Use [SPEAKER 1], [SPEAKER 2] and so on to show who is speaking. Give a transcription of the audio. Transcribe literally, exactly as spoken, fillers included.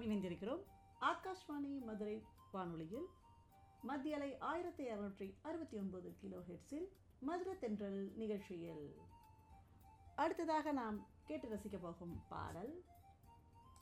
[SPEAKER 1] நாம் இணைந்திருக்கிறோம் ஆகாஷ்வாணி மதுரை வானொலியில் மத்திய அலை ஆயிரத்தி இரநூற்றி அறுபத்தி ஒன்பது கிலோ ஹெர்ட்ஸில் மதுரை தென்றல் நிகழ்ச்சியில் அடுத்ததாக நாம் கேட்டு ரசிக்க போகும் பாடல்